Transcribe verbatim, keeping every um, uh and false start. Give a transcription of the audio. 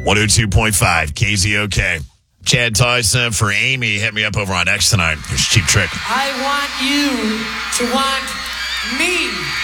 one oh two point five K Z O K. Chad Tyson for Amy. Hit me up over on X tonight. Here's Cheap Trick. I want you to want me.